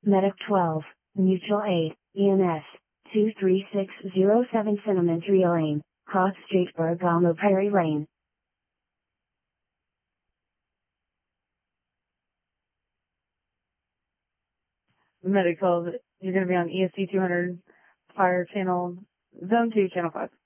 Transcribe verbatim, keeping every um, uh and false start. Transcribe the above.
Medic twelve, Mutual Aid, E N S, two three six zero seven Cinnamon Tree Lane, Cross Street, Bergamo Prairie Lane. Medic twelve, you're going to be on E S C two hundred, Fire Channel, Zone two, Channel five.